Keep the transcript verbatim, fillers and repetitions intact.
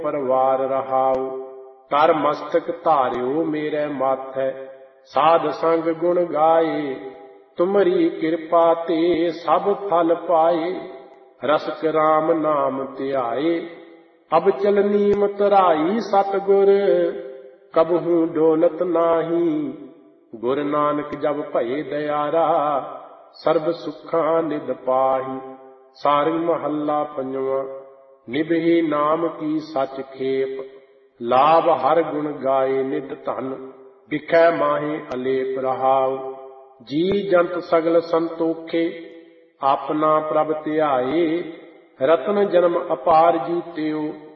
परवार रहाओ। कर मस्तक धार्यो मेरे माथै साध संग गुण गाए। तुमरी कृपा ते सब फल पाए। रसक राम नाम ध्याए। अब चलनी मतराई सतगुर कबहू डोलत नाही। गुर नानक जब भये दयारा सर्ब सुखां निध पाही। सारंग महला पंजवां। निभे नाम की सच खेप लाभ हर गुण गाए नित धन। बिखै माहे अलेप रहाओ। जी जंत सगल संतोखे अपना प्रभ ध्याए। रतन जन्म अपार जीत्यो